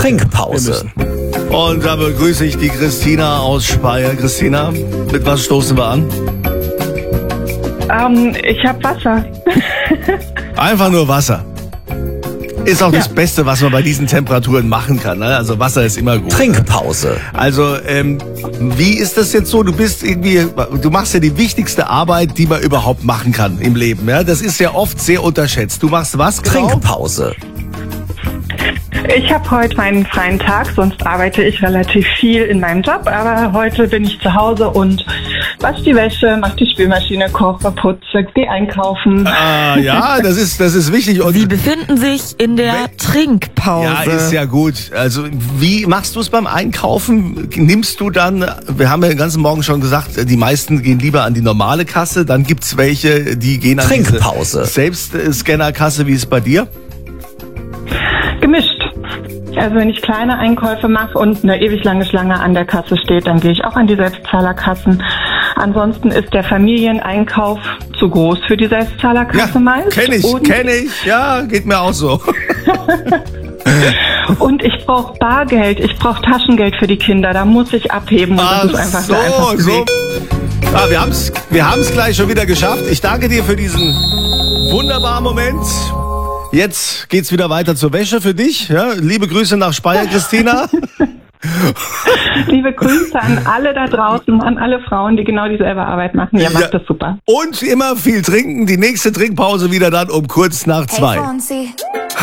Trinkpause. Und da begrüße ich die Christina aus Speyer. Christina, mit was stoßen wir an? Ich habe Wasser. Einfach nur Wasser. Ist auch das Beste, was man bei diesen Temperaturen machen kann. Ne? Also Wasser ist immer gut. Trinkpause. Also, wie ist das jetzt so? Du machst ja die wichtigste Arbeit, die man überhaupt machen kann im Leben. Ja? Das ist ja oft sehr unterschätzt. Du machst was genau? Trinkpause. Ich habe heute meinen freien Tag, sonst arbeite ich relativ viel in meinem Job, aber heute bin ich zu Hause und wasche die Wäsche, mache die Spülmaschine, koche, putze, gehe einkaufen. Ja, das ist wichtig. Und Sie befinden sich in der Trinkpause. ja, ist ja gut. Also wie machst du es beim Einkaufen? Nimmst du dann, wir haben ja den ganzen Morgen schon gesagt, die meisten gehen lieber an die normale Kasse, dann gibt's welche, die gehen an Trinkpause. diese Selbstscannerkasse. Wie ist es bei dir? Gemischt. Also wenn ich kleine Einkäufe mache und eine ewig lange Schlange an der Kasse steht, dann gehe ich auch an die Selbstzahlerkassen. Ansonsten ist der Familieneinkauf zu groß für die Selbstzahlerkasse meist. Kenn ich. Ja, geht mir auch so. Und ich brauche Bargeld, ich brauche Taschengeld für die Kinder, da muss ich abheben und das ist einfach der einfachste Weg. Wir haben's gleich schon wieder geschafft. Ich danke dir für diesen wunderbaren Moment. Jetzt geht's wieder weiter zur Wäsche für dich. Ja, liebe Grüße nach Speyer, Christina. Liebe Grüße an alle da draußen, an alle Frauen, die genau dieselbe Arbeit machen. Ihr macht das super. Und immer viel trinken. Die nächste Trinkpause wieder dann um kurz nach 2.